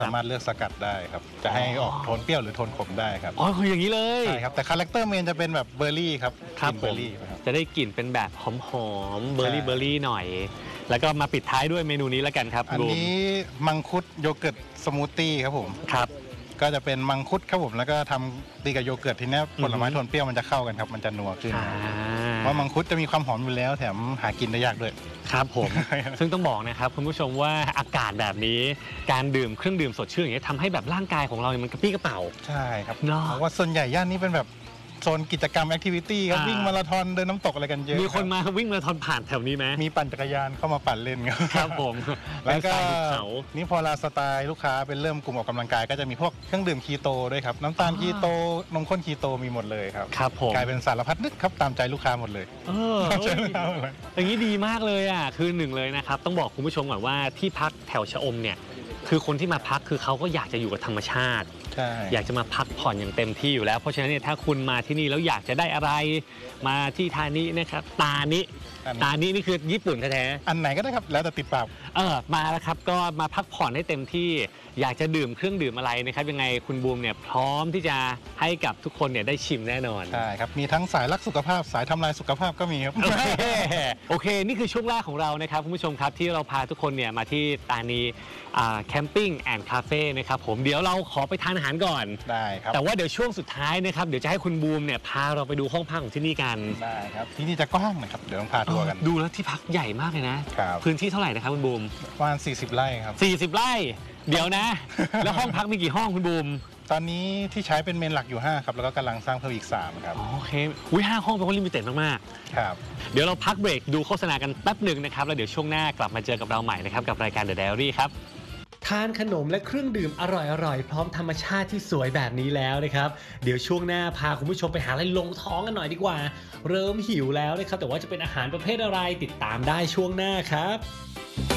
สามารถเลือกสกัดได้ครับจะให้ออกโทนเปรี้ยวหรือโทนขมได้ครับอ๋อคืออย่างนี้เลยใช่ครับแต่คาแรคเตอร์เมนจะเป็นแบบเบอร์รี่ครับครับผมจะได้กลิ่นเป็นแบบหอมๆเบอร์รี่หน่อยแล้วก็มาปิดท้ายด้วยเมนูนี้แล้วกันครับอันนี้มังคุดโยเกิร์ตสมูทตี้ครับผมครับก็จะเป็นมังคุดครับผมแล้วก็ทำตีกับโยเกิร์ตทีนี้ผลไม้โทนเปรี้ยวมันจะเข้ากันครับมันจะนัวขึ้นเพราะมังคุดจะมีความหอมอยู่แล้วแถมหากินได้ยากด้วยครับผม ซึ่งต้องบอกนะครับคุณผู้ชมว่าอากาศแบบนี้การดื่มเครื่องดื่มสดชื่นอย่างนี้ทำให้แบบร่างกายของเราเนี่ยมันกระปี้กระเป๋าใช่ครับเพราะว่าส่วนใหญ่ย่านนี้เป็นแบบโซนกิจกรรมแอคทิวิตี้ครับวิ่งมาราธอนเดินน้ำตกอะไรกันเยอะมีคนมาวิ่งมาราธอนผ่านแถวนี้ไหมมีปั่นจักรยานเข้ามาปั่นเล่นครับผมแล้วก็นี่พอลาสไตล์ลูกค้าเป็นเริ่มกลุ่มออกกำลังกายก็จะมีพวกเครื่องดื่มคีโตด้วยครับน้ำตาลคีโตนมข้นคีโตมีหมดเลยครับครับผมกลายเป็นสารพัดนึกครับตามใจลูกค้าหมดเลยอย่างนี้ดีมากเลยอ่ะคือหนึ่งเลยนะครับต้องบอกคุณผู้ชมก่อนว่าที่พักแถวชะอมเนี่ยคือคนที่มาพักคือเขาก็อยากจะอยู่กับธรรมชาติอยากจะมาพักผ่อนอย่างเต็มที่อยู่แล้วเพราะฉะนั้นเนี่ยถ้าคุณมาที่นี่แล้วอยากจะได้อะไรมาที่ทานินะครับตานินี่คือญี่ปุ่นแท้ๆอันไหนก็ได้ครับแล้วแต่ติดปากมาแล้วครับก็มาพักผ่อนให้เต็มที่อยากจะดื่มเครื่องดื่มอะไรนะครับยังไงคุณบูมเนี่ยพร้อมที่จะให้กับทุกคนเนี่ยได้ชิมแน่นอนใช่ครับมีทั้งสายรักสุขภาพสายทำลายสุขภาพก็มีครับโอเคนี่คือช่วงแรกของเรานะครับคุณผู้ชมครับที่เราพาทุกคนเนี่ยมาที่ตานีแคมปิ้งแอนด์คาเฟ่นะครับผมเดี๋ยวเราขอไปทานอาหารก่อนได้ครับแต่ว่าเดี๋ยวช่วงสุดท้ายนะครับเดี๋ยวจะให้คุณบูมเนี่ยพาเราไปดูห้องพักของที่นี่กันได้ครับที่นี่จะกว้างนะครับเดี๋ยวต้องพาทัวร์กันดูแล้วที่พักใหญ่มากเลยนะพื้นที่เท่าไหร่นะครับคุณบูมประมาณ40 ไร่ครับ 40 ไร่เดี๋ยวนะแล้วห้องพักมีกี่ห้องคุณบูมตอนนี้ที่ใช้เป็นเมนหลักอยู่5ครับแล้วก็กำลังสร้างเพิ่มอีก3ครับโอเค5 ห้องเป็นห้องลิมิเต็ดมากๆครับเดี๋ยวเราพักเบรกดูโฆษณากันแป๊บหนึ่งนะครับแล้วเดี๋ยวช่วงหน้ากลับมาเจอกับเราใหม่นะครับกับรายการ The Diary ครับทานขนมและเครื่องดื่มอร่อยๆพร้อมธรรมชาติที่สวยแบบนี้แล้วนะครับเดี๋ยวช่วงหน้าพาคุณผู้ชมไปหาอะไรลงท้องกันหน่อยดีกว่าเริ่มหิวแล้วนะครับแต่ว่าจะเป็นอาหารประเภทอะไรติดตามได้ช่วงหน้าครับ